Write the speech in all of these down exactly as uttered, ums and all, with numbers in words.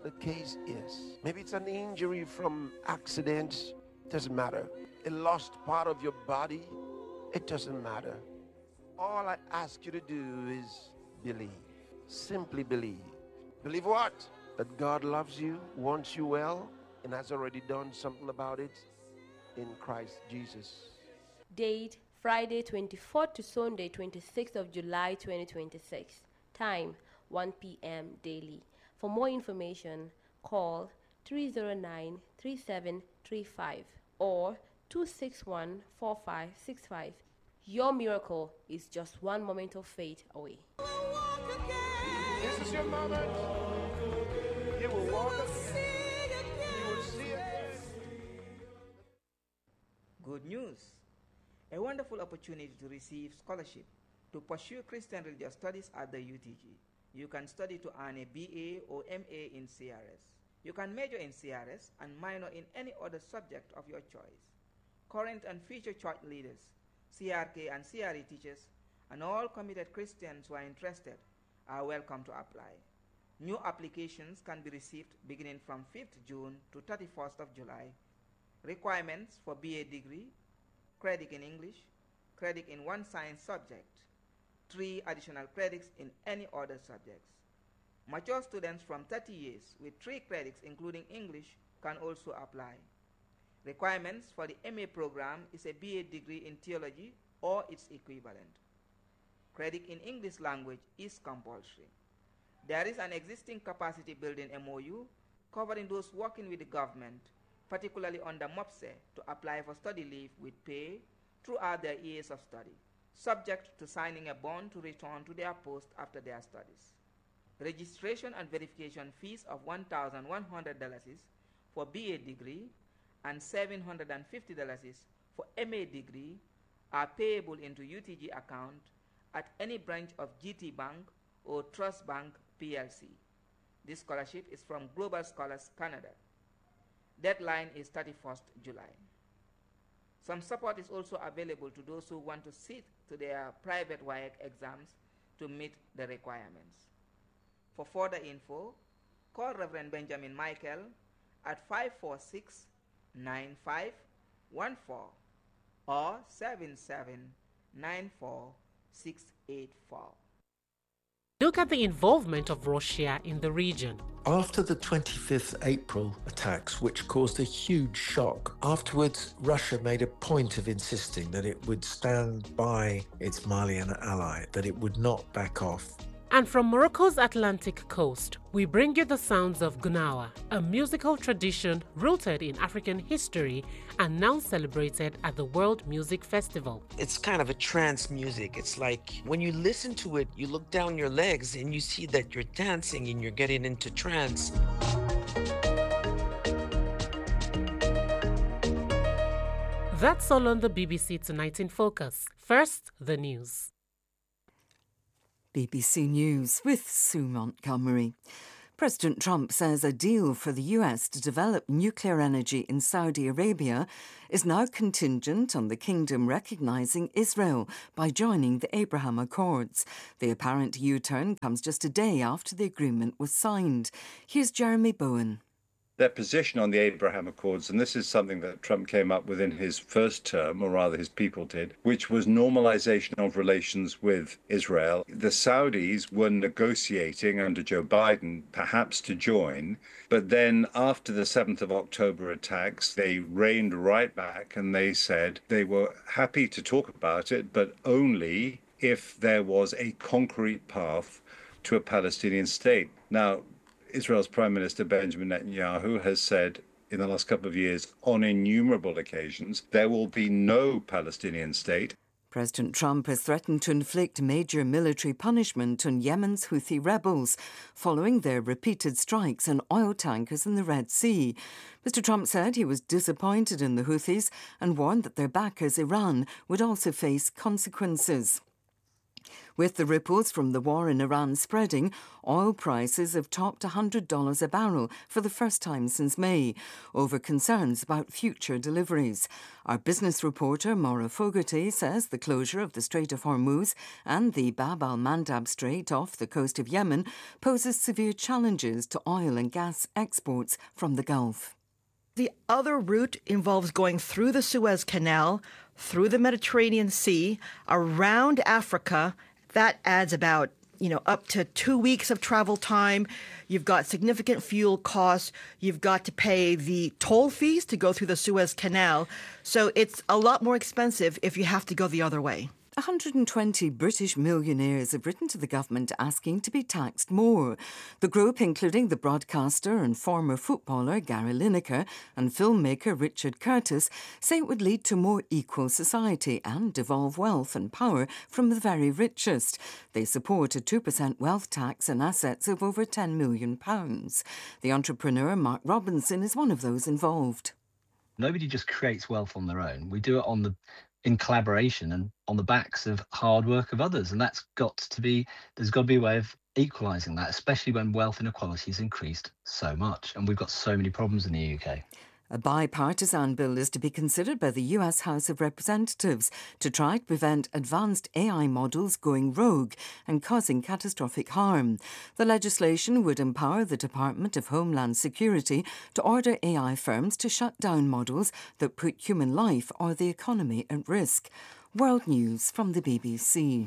the case is. Maybe it's an injury from accidents. Doesn't matter. A lost part of your body. It doesn't matter. All I ask you to do is believe. Simply believe. Believe what? That God loves you, wants you well, and has already done something about it in Christ Jesus. Date Friday twenty-fourth to Sunday twenty-sixth of July twenty twenty-six. Time one p m daily. For more information, call three zero nine, three seven three five or two six one, four five six five. Your miracle is just one moment of faith away. This is your moment. You will walk again. You will see again. Good news! A wonderful opportunity to receive scholarship to pursue Christian religious studies at the U T G. You can study to earn a B A or M A in C R S. You can major in C R S and minor in any other subject of your choice. Current and future church leaders, C R K and C R E teachers, and all committed Christians who are interested are welcome to apply. New applications can be received beginning from fifth June to thirty-first of July. Requirements for B A degree: credit in English, credit in one science subject, three additional credits in any other subjects. Mature students from thirty years with three credits including English can also apply. Requirements for the M A program is a B A degree in theology or its equivalent. Credit in English language is compulsory. There is an existing capacity building M O U covering those working with the government, particularly under MOPSE, to apply for study leave with pay throughout their years of study, subject to signing a bond to return to their post after their studies. Registration and verification fees of one thousand one hundred dollars for B A degree and seven hundred fifty dollars for M A degree are payable into U T G account at any branch of G T Bank or Trust Bank P L C. This scholarship is from Global Scholars Canada. Deadline is thirty-first July. Some support is also available to those who want to sit to their private W A E C exams to meet the requirements. For further info, call Reverend Benjamin Michael at five four six, nine five one four or seven seven nine four six eight four. Look at the involvement of Russia in the region. After the twenty-fifth April attacks, which caused a huge shock, afterwards Russia made a point of insisting that it would stand by its Malian ally, that it would not back off. And from Morocco's Atlantic coast, we bring you the sounds of Gnawa, a musical tradition rooted in African history and now celebrated at the World Music Festival. It's kind of a trance music. It's like when you listen to it, you look down your legs and you see that you're dancing and you're getting into trance. That's all on the B B C Tonight in Focus. First, the news. B B C News with Sue Montgomery. President Trump says a deal for the U S to develop nuclear energy in Saudi Arabia is now contingent on the kingdom recognising Israel by joining the Abraham Accords. The apparent U-turn comes just a day after the agreement was signed. Here's Jeremy Bowen. Their position on the Abraham Accords, and this is something that Trump came up with in his first term, or rather his people did, which was normalization of relations with Israel. The Saudis were negotiating under Joe Biden, perhaps to join, but then after the seventh of October attacks, they reined right back and they said they were happy to talk about it, but only if there was a concrete path to a Palestinian state. Now, Israel's Prime Minister Benjamin Netanyahu has said in the last couple of years, on innumerable occasions, there will be no Palestinian state. President Trump has threatened to inflict major military punishment on Yemen's Houthi rebels following their repeated strikes on oil tankers in the Red Sea. Mister Trump said he was disappointed in the Houthis and warned that their backers, Iran, would also face consequences. With the ripples from the war in Iran spreading, oil prices have topped one hundred dollars a barrel for the first time since May, over concerns about future deliveries. Our business reporter, Maura Fogarty, says the closure of the Strait of Hormuz and the Bab al-Mandab Strait off the coast of Yemen poses severe challenges to oil and gas exports from the Gulf. The other route involves going through the Suez Canal, through the Mediterranean Sea, around Africa. That adds about, you know, up to two weeks of travel time. You've got significant fuel costs. You've got to pay the toll fees to go through the Suez Canal. So it's a lot more expensive if you have to go the other way. one hundred twenty British millionaires have written to the government asking to be taxed more. The group, including the broadcaster and former footballer Gary Lineker and filmmaker Richard Curtis, say it would lead to more equal society and devolve wealth and power from the very richest. They support a two percent wealth tax and assets of over ten million pounds. The entrepreneur Mark Robinson is one of those involved. Nobody just creates wealth on their own. We do it on the in collaboration and on the backs of hard work of others. And that's got to be, there's got to be a way of equalising that, especially when wealth inequality has increased so much. And we've got so many problems in the U K. A bipartisan bill is to be considered by the U S House of Representatives to try to prevent advanced A I models going rogue and causing catastrophic harm. The legislation would empower the Department of Homeland Security to order A I firms to shut down models that put human life or the economy at risk. World News from the B B C.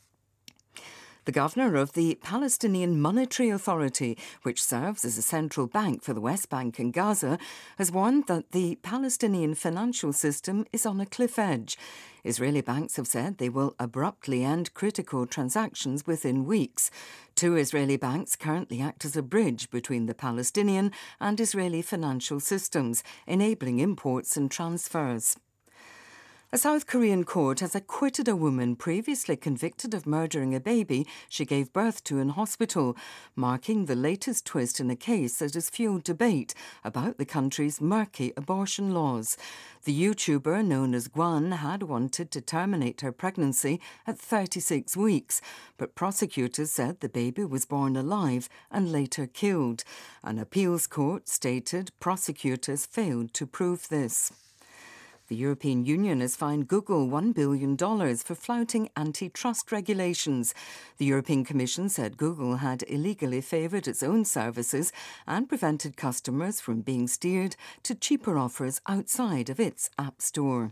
The governor of the Palestinian Monetary Authority, which serves as a central bank for the West Bank and Gaza, has warned that the Palestinian financial system is on a cliff edge. Israeli banks have said they will abruptly end critical transactions within weeks. Two Israeli banks currently act as a bridge between the Palestinian and Israeli financial systems, enabling imports and transfers. A South Korean court has acquitted a woman previously convicted of murdering a baby she gave birth to in hospital, marking the latest twist in a case that has fueled debate about the country's murky abortion laws. The YouTuber known as Gwan had wanted to terminate her pregnancy at thirty-six weeks, but prosecutors said the baby was born alive and later killed. An appeals court stated prosecutors failed to prove this. The European Union has fined Google one billion dollars for flouting antitrust regulations. The European Commission said Google had illegally favoured its own services and prevented customers from being steered to cheaper offers outside of its App Store.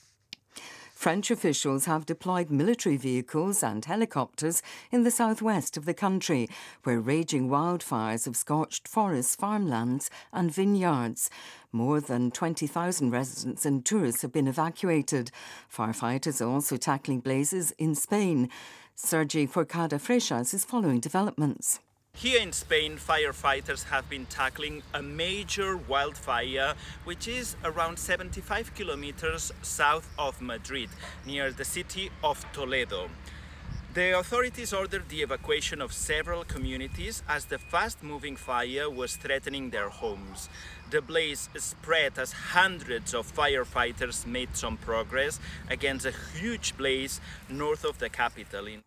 French officials have deployed military vehicles and helicopters in the southwest of the country, where raging wildfires have scorched forests, farmlands and vineyards. More than twenty thousand residents and tourists have been evacuated. Firefighters are also tackling blazes in Spain. Sergi Forcada Freixas is following developments. Here in Spain, firefighters have been tackling a major wildfire which is around seventy-five kilometers south of Madrid, near the city of Toledo. The authorities ordered the evacuation of several communities as the fast-moving fire was threatening their homes. The blaze spread as hundreds of firefighters made some progress against a huge blaze north of the capital. In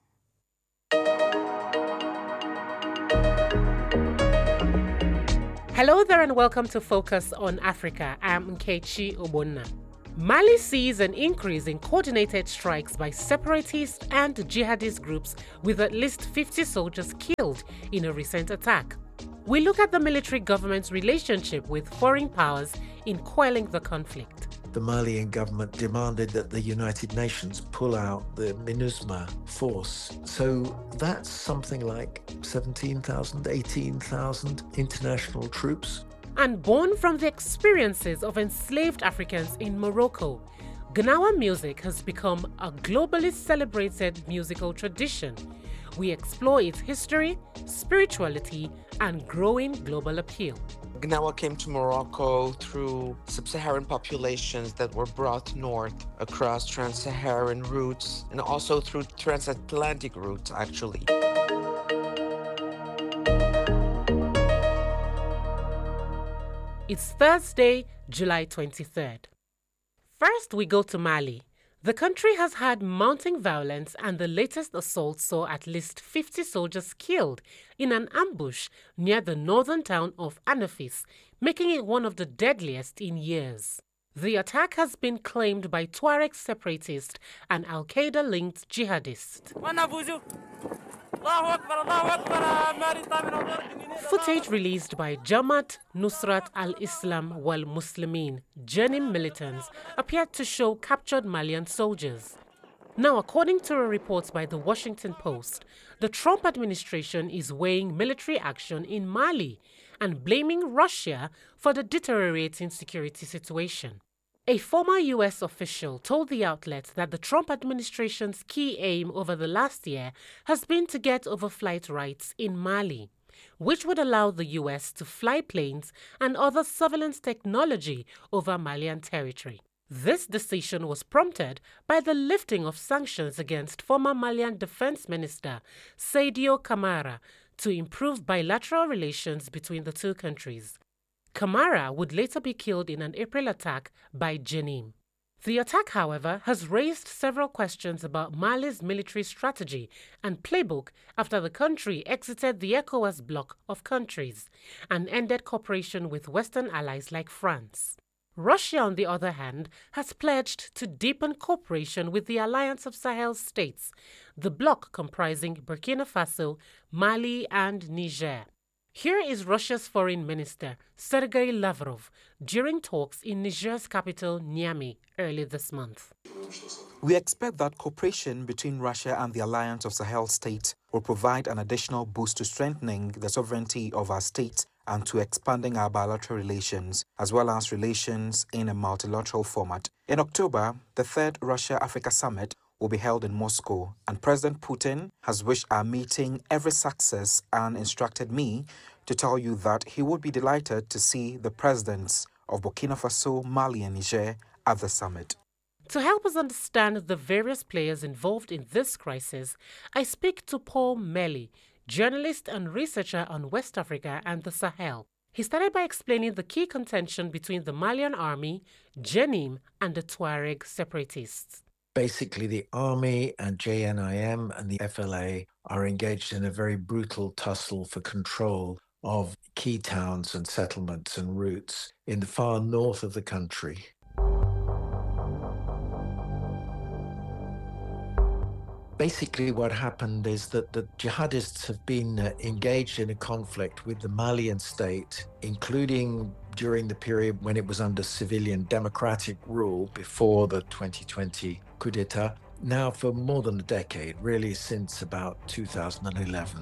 Hello there and welcome to Focus on Africa. I'm Nkechi Obonna. Mali sees an increase in coordinated strikes by separatist and jihadist groups, with at least fifty soldiers killed in a recent attack. We look at the military government's relationship with foreign powers in quelling the conflict. The Malian government demanded that the United Nations pull out the MINUSMA force. So that's something like seventeen thousand, eighteen thousand international troops. And born from the experiences of enslaved Africans in Morocco, Gnawa music has become a globally celebrated musical tradition. We explore its history, spirituality, and growing global appeal. Gnawa came to Morocco through sub-Saharan populations that were brought north across trans-Saharan routes and also through transatlantic routes, actually. It's Thursday, July twenty-third. First, we go to Mali. The country has had mounting violence, and the latest assault saw at least fifty soldiers killed in an ambush near the northern town of Anafis, making it one of the deadliest in years. The attack has been claimed by Tuareg separatists and Al-Qaeda-linked jihadists. Footage released by Jamaat Nusrat al-Islam wal Muslimin, Jenim militants, appeared to show captured Malian soldiers. Now, according to a report by the Washington Post, the Trump administration is weighing military action in Mali and blaming Russia for the deteriorating security situation. A former U S official told the outlet that the Trump administration's key aim over the last year has been to get overflight rights in Mali, which would allow the U S to fly planes and other surveillance technology over Malian territory. This decision was prompted by the lifting of sanctions against former Malian Defense Minister Sadio Camara to improve bilateral relations between the two countries. Camara would later be killed in an April attack by Jenim. The attack, however, has raised several questions about Mali's military strategy and playbook after the country exited the ECOWAS bloc of countries and ended cooperation with Western allies like France. Russia, on the other hand, has pledged to deepen cooperation with the Alliance of Sahel states, the bloc comprising Burkina Faso, Mali, and Niger. Here is Russia's Foreign Minister, Sergei Lavrov, during talks in Niger's capital, Niamey, early this month. We expect that cooperation between Russia and the Alliance of Sahel states will provide an additional boost to strengthening the sovereignty of our states and to expanding our bilateral relations, as well as relations in a multilateral format. In October, the third Russia-Africa Summit will be held in Moscow, and President Putin has wished our meeting every success and instructed me to tell you that he would be delighted to see the presidents of Burkina Faso, Mali, and Niger at the summit. To help us understand the various players involved in this crisis, I speak to Paul Melly, journalist and researcher on West Africa and the Sahel. He started by explaining the key contention between the Malian army, Jenim, and the Tuareg separatists. Basically, the army and J N I M and the F L A are engaged in a very brutal tussle for control of key towns and settlements and routes in the far north of the country. Basically, what happened is that the jihadists have been uh, engaged in a conflict with the Malian state, including during the period when it was under civilian democratic rule before the twenty twenty coup d'etat, now for more than a decade, really since about two thousand eleven.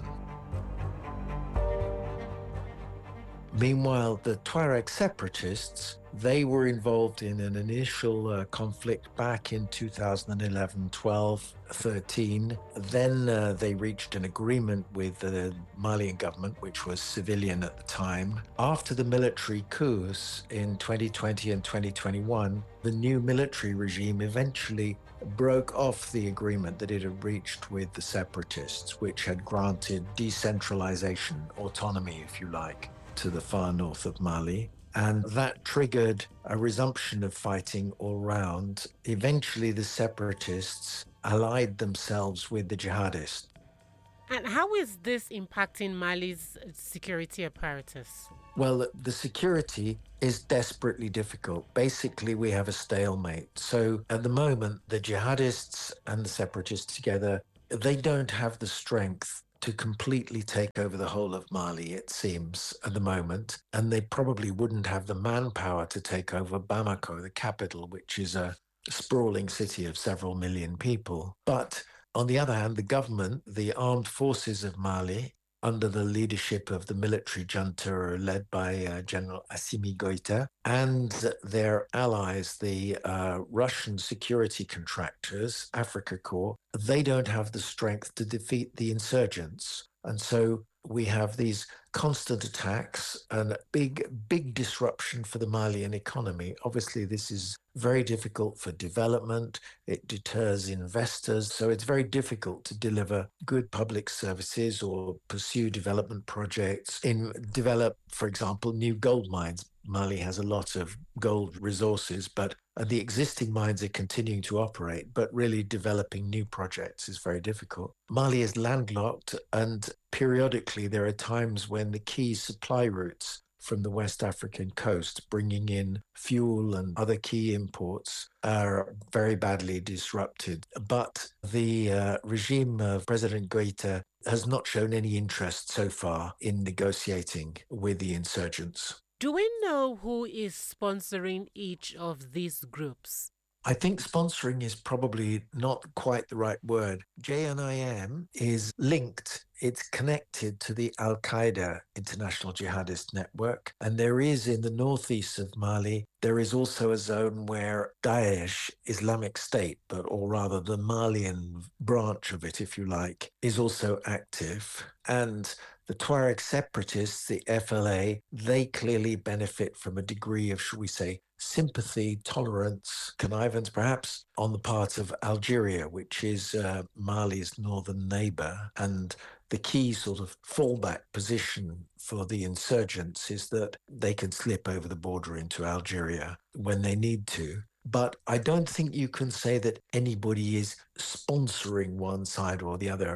Meanwhile, the Tuareg separatists, they were involved in an initial uh, conflict back in two thousand eleven, twelve, thirteen. Then uh, they reached an agreement with the Malian government, which was civilian at the time. After the military coups in twenty twenty and twenty twenty-one, the new military regime eventually broke off the agreement that it had reached with the separatists, which had granted decentralization, autonomy, if you like, to the far north of Mali. And that triggered a resumption of fighting all round. Eventually, the separatists allied themselves with the jihadists. And how is this impacting Mali's security apparatus? Well, the security is desperately difficult. Basically, we have a stalemate. So at the moment, the jihadists and the separatists together, they don't have the strength to completely take over the whole of Mali, it seems, at the moment. And they probably wouldn't have the manpower to take over Bamako, the capital, which is a sprawling city of several million people. But on the other hand, the government, the armed forces of Mali, under the leadership of the military junta led by uh, General Assimi Goïta, and their allies, the uh, Russian security contractors, Africa Corps, they don't have the strength to defeat the insurgents. And so we have these constant attacks and a big, big disruption for the Malian economy. Obviously, this is very difficult for development. It deters investors. So it's very difficult to deliver good public services or pursue development projects, in develop, for example, new gold mines. Mali has a lot of gold resources, but the existing mines are continuing to operate, but really developing new projects is very difficult. Mali is landlocked, and periodically there are times when the key supply routes from the West African coast, bringing in fuel and other key imports, are very badly disrupted. But the uh, regime of President Goïta has not shown any interest so far in negotiating with the insurgents. Do we know who is sponsoring each of these groups? I think sponsoring is probably not quite the right word. J N I M is linked, it's connected to the Al-Qaeda International Jihadist Network. And there is in the northeast of Mali, there is also a zone where Daesh, Islamic State, but or rather the Malian branch of it, if you like, is also active. And the Tuareg separatists, the F L A, they clearly benefit from a degree of, should we say, sympathy, tolerance, connivance perhaps, on the part of Algeria, which is uh, Mali's northern neighbor. And the key sort of fallback position for the insurgents is that they can slip over the border into Algeria when they need to. But I don't think you can say that anybody is sponsoring one side or the other.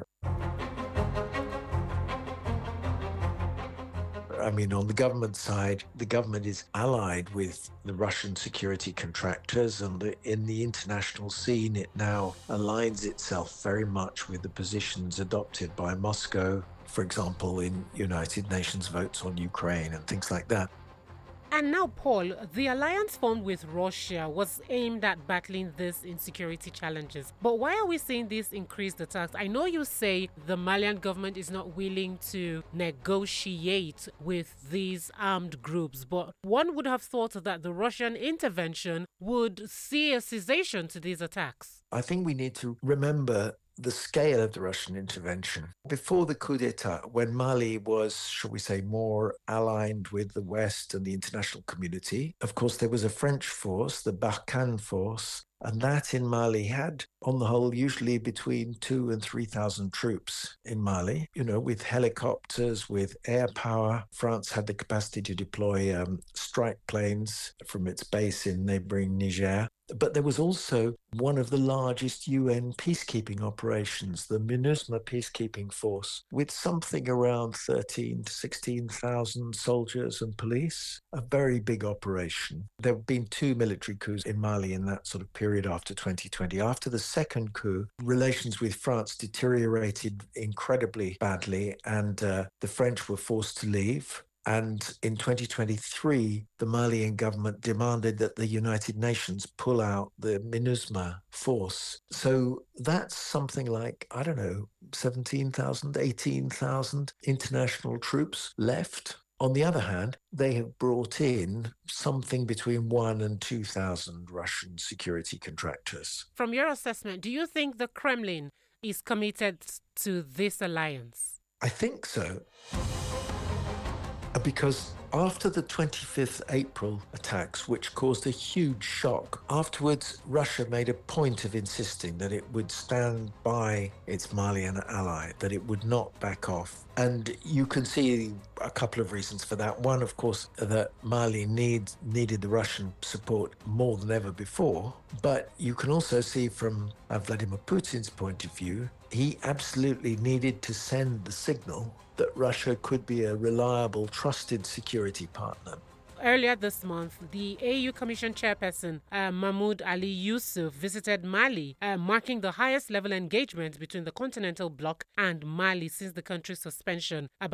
I mean, on the government side, the government is allied with the Russian security contractors, and the, in the international scene, it now aligns itself very much with the positions adopted by Moscow, for example, in United Nations votes on Ukraine and things like that. And now, Paul, the alliance formed with Russia was aimed at battling these insecurity challenges. But why are we seeing these increased attacks? I know you say the Malian government is not willing to negotiate with these armed groups, but one would have thought that the Russian intervention would see a cessation to these attacks. I think we need to remember the scale of the Russian intervention. Before the coup d'etat, when Mali was, shall we say, more aligned with the West and the international community, of course, there was a French force, the Barkhane force, and that in Mali had, on the whole, usually between two and three thousand troops in Mali, you know, with helicopters, with air power. France had the capacity to deploy um, strike planes from its base in neighboring Niger. But there was also one of the largest U N peacekeeping operations, the MINUSMA peacekeeping force, with something around thirteen to sixteen thousand soldiers and police, a very big operation. There have been two military coups in Mali in that sort of period after twenty twenty. After the second coup, relations with France deteriorated incredibly badly, and uh, the French were forced to leave. And in twenty twenty-three, the Malian government demanded that the United Nations pull out the MINUSMA force. So that's something like, I don't know, seventeen thousand, eighteen thousand international troops left. On the other hand, they have brought in something between one and two thousand Russian security contractors. From your assessment, do you think the Kremlin is committed to this alliance? I think so. Because after the twenty-fifth of April attacks, which caused a huge shock, afterwards Russia made a point of insisting that it would stand by its Malian ally, that it would not back off. And you can see a couple of reasons for that. One, of course, that Mali needs, needed the Russian support more than ever before. But you can also see from uh, Vladimir Putin's point of view, he absolutely needed to send the signal that Russia could be a reliable, trusted security partner. Earlier this month, the A U Commission chairperson, uh, Mahmoud Ali Yusuf, visited Mali, uh, marking the highest level engagement between the continental bloc and Mali since the country's suspension about